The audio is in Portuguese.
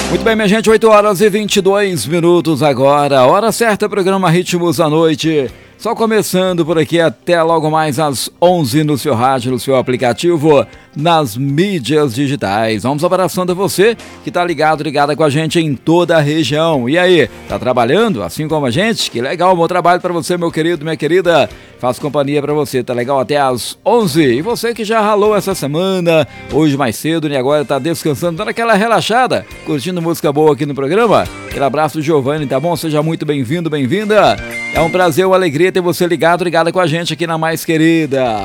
Muito bem, minha gente, 8 horas e 22 minutos agora. Hora certa, programa Ritmos da Noite. Só começando por aqui até logo mais às 11 no seu rádio, no seu aplicativo, nas mídias digitais. Vamos abraçando você que tá ligada com a gente em toda a região. E aí, tá trabalhando assim como a gente? Que legal, bom trabalho para você, meu querido, minha querida. Faço companhia para você, tá legal? Até às 11. E você que já ralou essa semana, hoje mais cedo, e agora tá descansando, dando aquela relaxada, curtindo música boa aqui no programa. Aquele abraço, Giovanni, tá bom? Seja muito bem-vindo, bem-vinda. É um prazer, uma alegria ter você ligada com a gente aqui na Mais Querida.